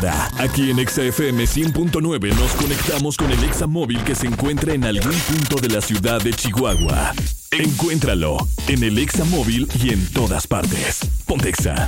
hora. Aquí en Exa FM 100.9 nos conectamos con el Exa móvil que se encuentra en algún punto de la ciudad de Chihuahua. Encuéntralo en el Exa móvil y en todas partes. Ponte Exa.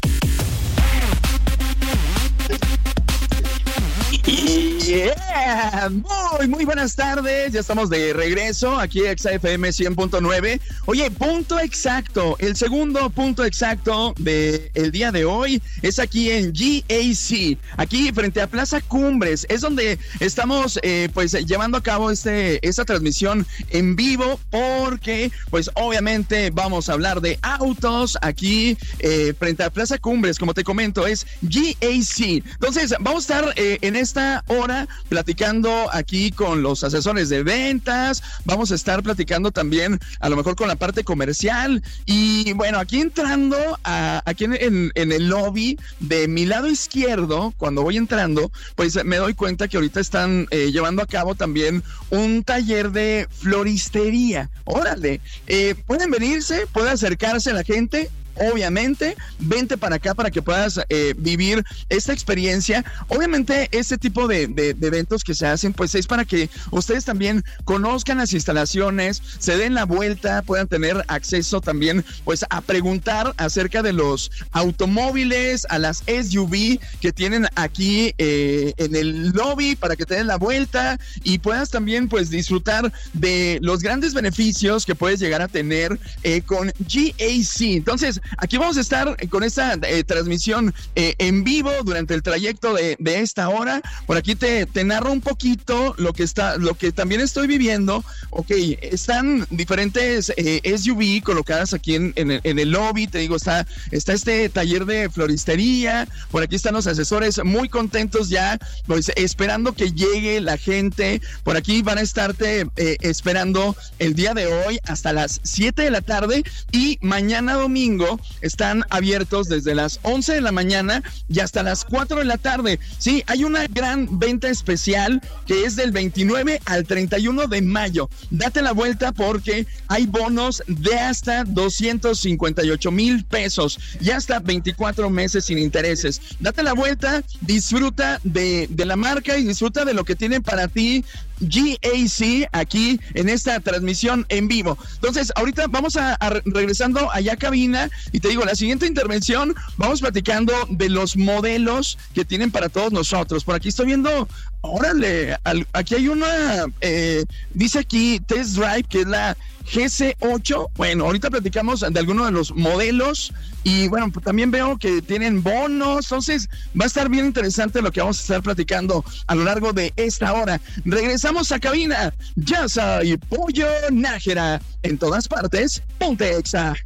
Yeah, muy buenas tardes, ya estamos de regreso aquí en Exa FM 100.9. Oye, punto exacto, el segundo punto exacto del día de hoy es aquí en GAC, aquí frente a Plaza Cumbres, es donde estamos pues llevando a cabo esta transmisión en vivo, porque pues obviamente vamos a hablar de autos aquí frente a Plaza Cumbres, como te comento, es GAC. Entonces vamos a estar en esta hora platicando aquí con los asesores de ventas, vamos a estar platicando también a lo mejor con la parte comercial y bueno, aquí entrando aquí en el lobby de mi lado izquierdo, cuando voy entrando, pues me doy cuenta que ahorita están llevando a cabo también un taller de floristería. Órale, pueden venirse, puede acercarse la gente. Obviamente, vente para acá para que puedas vivir esta experiencia. Obviamente, este tipo de eventos que se hacen, pues es para que ustedes también conozcan las instalaciones, se den la vuelta, puedan tener acceso también, pues, a preguntar acerca de los automóviles, a las SUV que tienen aquí en el lobby, para que te den la vuelta y puedas también, pues, disfrutar de los grandes beneficios que puedes llegar a tener con GAC. Entonces, aquí vamos a estar con esta transmisión en vivo durante el trayecto de esta hora. Por aquí te narro un poquito lo que también estoy viviendo. Ok, están diferentes SUV colocadas aquí en el lobby. Te digo, está este taller de floristería. Por aquí están los asesores muy contentos ya, pues esperando que llegue la gente. Por aquí van a estarte esperando el día de hoy hasta las 7 de la tarde y mañana domingo están abiertos desde las 11 de la mañana y hasta las 4 de la tarde. Sí, hay una gran venta especial que es del 29 al 31 de mayo. Date la vuelta porque hay bonos de hasta 258,000 pesos y hasta 24 meses sin intereses. Date la vuelta, disfruta de la marca y disfruta de lo que tienen para ti GAC aquí en esta transmisión en vivo. Entonces, ahorita vamos a regresando allá a cabina y te digo, la siguiente intervención vamos platicando de los modelos que tienen para todos nosotros. Por aquí estoy viendo, órale, aquí hay una, dice aquí Test Drive, que es la GC8. Bueno, ahorita platicamos de algunos de los modelos y bueno, pues también veo que tienen bonos, entonces va a estar bien interesante lo que vamos a estar platicando a lo largo de esta hora. Regresamos a cabina, ya soy Pollo Nájera, en todas partes, ponte Exa.